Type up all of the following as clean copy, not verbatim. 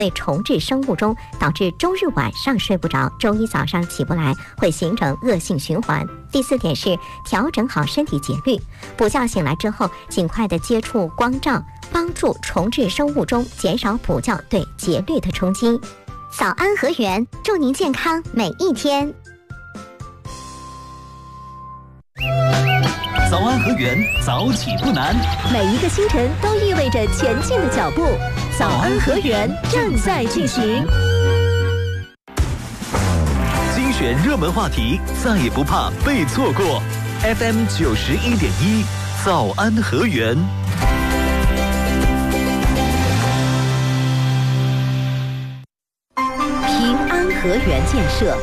会重置生物钟，导致周日晚上睡不着，周一早上起不来，会形成恶性循环。第4点是调整好身体节律，补觉醒来之后，尽快的接触光照，帮助重置生物钟，减少补觉对节律的冲击。早安和源，祝您健康每一天。 早安和源，早起不难， 每一个清晨都意味着前进的脚步。早安和源正在进行， 精选热门话题，再也不怕被错过。FM 91.1，早安和源。 平安和源建设。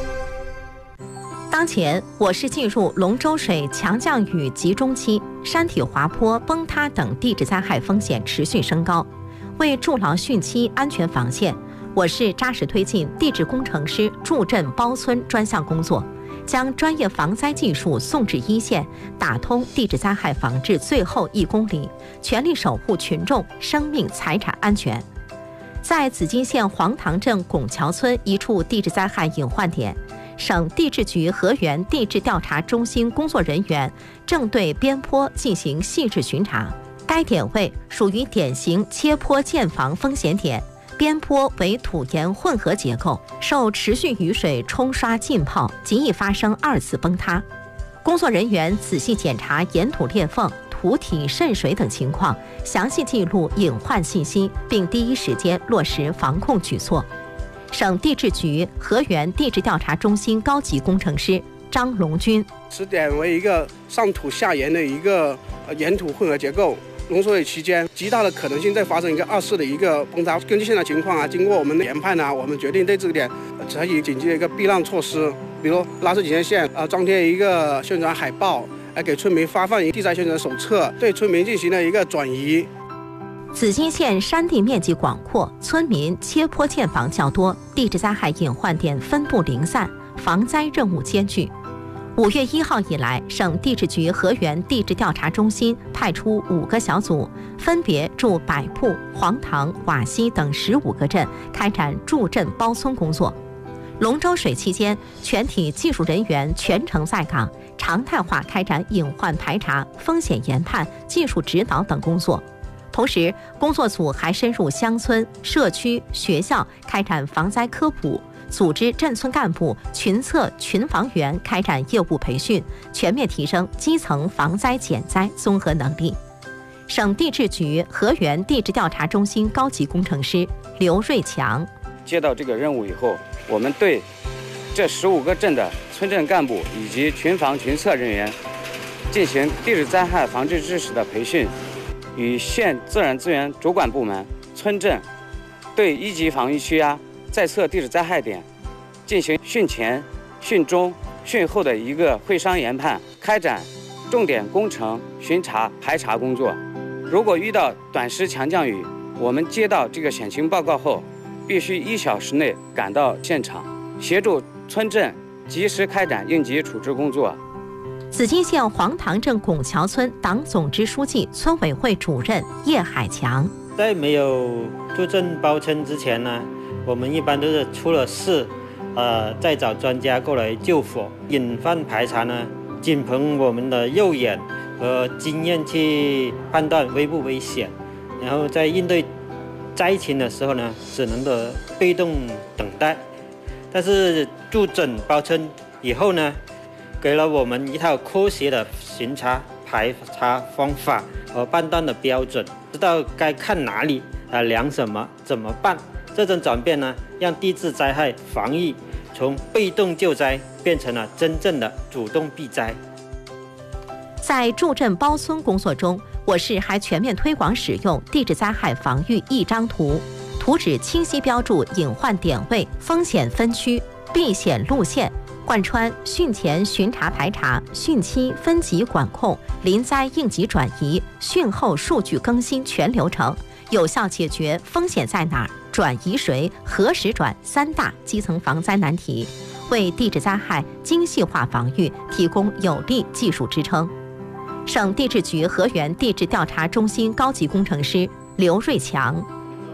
当前，我市进入龙舟水强降雨集中期，山体滑坡、崩塌等地质灾害风险持续升高。为筑牢汛期安全防线，我市扎实推进地质工程师助阵包村专项工作，将专业防灾技术送至一线，打通地质灾害防治最后1公里，全力守护群众生命财产安全。在紫金县黄塘镇拱桥村一处地质灾害隐患点，省地质局河源地质调查中心工作人员正对边坡进行细致巡查。该点位属于典型切坡建房风险点，边坡为土岩混合结构，受持续雨水冲刷浸泡，极易发生2次崩塌。工作人员仔细检查岩土裂缝、土体渗水等情况，详细记录隐患信息，并第一时间落实防控举措。省地质局河源地质调查中心高级工程师张龙军： 此点为一个上土下岩的一个岩土混合结构。浓缩水期间，极大的可能性再发生一个2次的一个崩塌。根据现在情况经过我们的研判我们决定对这个点采取紧急的一个避难措施，比如拉市警戒线张贴一个宣传海报，给村民发放地灾宣传手册，对村民进行了一个转移。 紫金县山地面积广阔，村民切坡建房较多，地质灾害隐患点分布零散，防灾任务艰巨。5月1号以来，省地质局河源地质调查中心派出5个小组，分别驻百铺、黄塘、瓦溪等15个镇，开展助阵包村工作。龙舟水期间，全体技术人员全程在岗，常态化开展隐患排查、风险研判、技术指导等工作。同时，工作组还深入乡村、社区、学校，开展防灾科普，组织镇村干部、群策群防员开展业务培训，全面提升基层防灾减灾综合能力。省地质局河源地质调查中心高级工程师刘瑞强： 接到这个任务以后，我们对这15个镇的村镇干部以及群防群策人员进行地质灾害防治知识的培训，与县自然资源主管部门、村镇对1级防御区在测地质灾害点进行汛前、汛中、汛后的一个会商研判，开展重点工程巡查排查工作。如果遇到短时强降雨，我们接到这个险情报告后，必须1小时内赶到现场，协助村镇及时开展应急处置工作。 紫金县黄塘镇拱桥村党总支书记、村委会主任叶海强： 在没有助阵包村之前呢，我们一般都是出了事，再找专家过来救火。隐患排查呢，仅凭我们的肉眼和经验去判断危不危险，然后在应对灾情的时候呢，只能的被动等待。但是助阵包村以后呢，给了我们一套科学的巡查排查方法和判断的标准，知道该看哪里量什么怎么办。这种转变呢，让地质灾害防御从被动救灾变成了真正的主动避灾。 在助阵包村工作中，我市还全面推广使用地质灾害防御一张图，图纸清晰标注隐患点位、风险分区、避险路线，贯穿汛前巡查排查、汛期分级管控、临灾应急转移、汛后数据更新全流程，有效解决风险在哪儿、转移谁、何时转3大基层防灾难题，为地质灾害精细化防御提供有力技术支撑。省地质局河源地质调查中心高级工程师刘瑞强：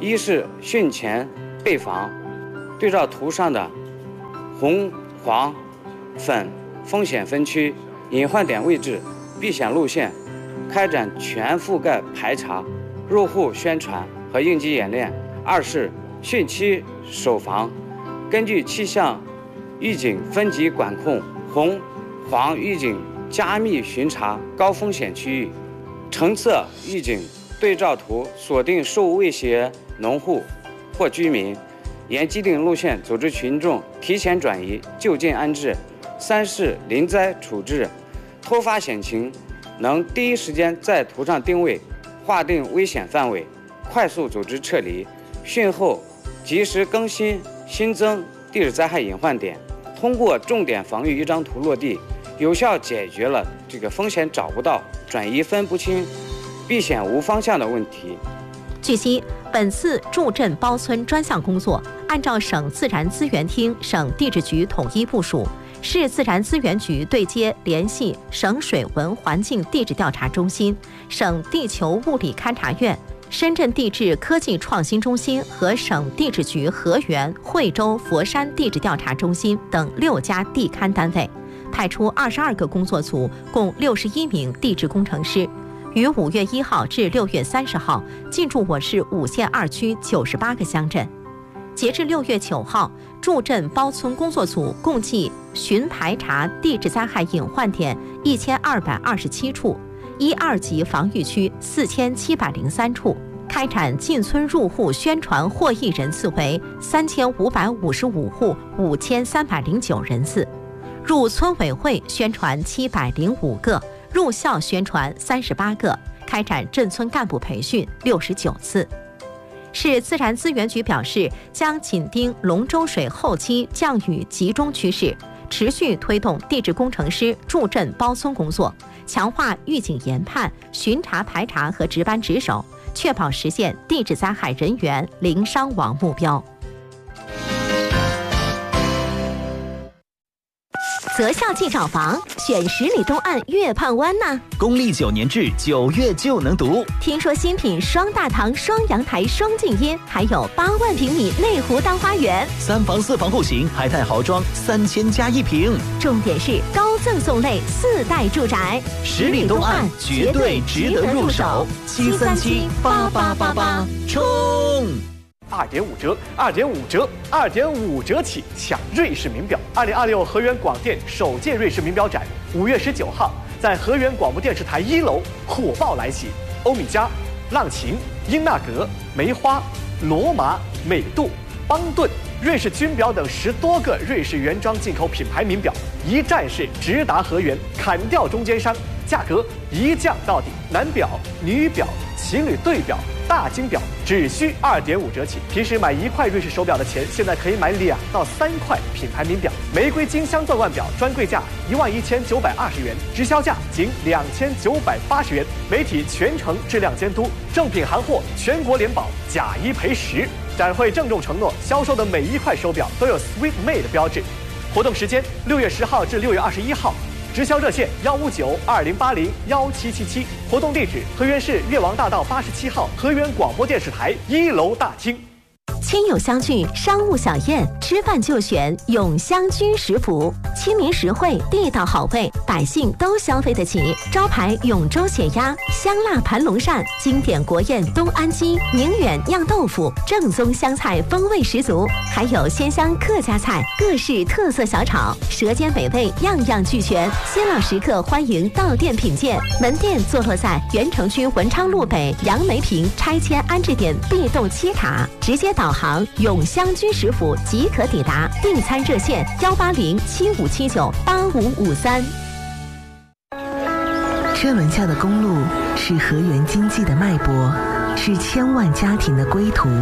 一是汛前备防，对照图上的红、黄、粉风险分区、隐患点位置、避险路线，开展全覆盖排查、入户宣传和应急演练。二是汛期守防，根据气象预警分级管控，红、黄预警加密巡查高风险区域，橙色预警对照图锁定受威胁农户或居民，沿既定路线组织群众提前转移、就近安置。三是临灾处置，突发险情能第一时间在图上定位，划定危险范围，快速组织撤离。汛后及时更新新增地质灾害隐患点，通过重点防御一张图落地，有效解决了这个风险找不到、转移分不清、避险无方向的问题。 据悉，本次助震包村专项工作按照省自然资源厅、省地质局统一部署，市自然资源局对接联系省水文环境地质调查中心、省地球物理勘察院、深圳地质科技创新中心和省地质局河源、惠州、佛山地质调查中心等6家地勘单位，派出22个工作组，共61名地质工程师，于5月1号至6月30号进驻我市5县2区98个乡镇。截至6月9号，助震包村工作组共计巡排查地质灾害隐患点1227处，1、2级防御区4703处，开展进村入户宣传获益人次为3555户5309人次，入村委会宣传705个，入校宣传38个，开展镇村干部培训69次。市自然资源局表示，将紧盯龙舟水后期降雨集中趋势，持续推动地质工程师助震包村工作，强化预警研判、巡查排查和值班值守，确保实现地质灾害人员零伤亡目标。 择校即找房，选十里东岸月畔湾呢。 公历9年制9月就能读。 听说新品双大堂、双阳台、双静音，还有8万平米内湖大花园 ，3房4房户型海泰豪装3000加1平。 重点是高赠送类4代住宅， 十里东岸绝对值得入手。7378888冲 ！2.5折，2.5折，2.5折起抢瑞士名表！2026河源广电首届瑞士名表展5月19号在河源广播电视台1楼火爆来袭，欧米茄、浪琴、英纳格、梅花、罗马、美度、邦顿、瑞士军表等10多个瑞士原装进口品牌名表，一站式直达河源，砍掉中间商，价格一降到底。男表、女表、情侣对表、大金表只需2.5折起。平时买1块瑞士手表的钱，现在可以买2到3块品牌名表。玫瑰金镶钻腕表专柜价11920元，直销价仅2980元。媒体全程质量监督，正品行货全国联保，假1赔10。展会郑重承诺，销售的每1块手表都有 Sweet Made 标志。活动时间6月10号至6月21号。直销热线15920801777，活动地址河源市越王大道87号河源广播电视台1楼大厅。 亲友相聚，商务小宴，吃饭就选永香居食府，亲民实惠，地道好味，百姓都消费得起。招牌永州血鸭、香辣盘龙鳝，经典国宴东安鸡、宁远酿豆腐，正宗湘菜风味十足，还有鲜香客家菜，各式特色小炒，舌尖美味样样俱全。新老食客欢迎到店品鉴。门店坐落在原城区文昌路北杨梅坪拆迁安置点 B 栋7卡，直接导航永香居食府即可抵达。订餐热线18075798553。 车轮下的公路是河源经济的脉搏，是千万家庭的归途。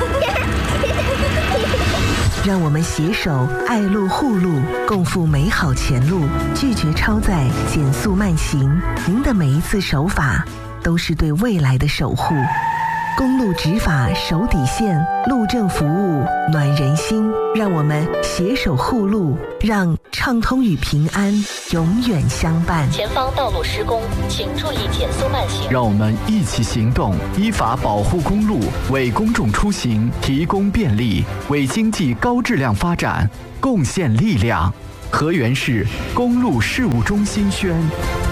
让我们携手爱路护路，共赴美好前路，拒绝超载，减速慢行。您的每一次守法，都是对未来的守护。 公路执法守底线，路政服务暖人心。让我们携手护路，让畅通与平安永远相伴。 前方道路施工，请注意减速慢行。 让我们一起行动，依法保护公路，为公众出行提供便利，为经济高质量发展贡献力量。河源市公路事务中心宣。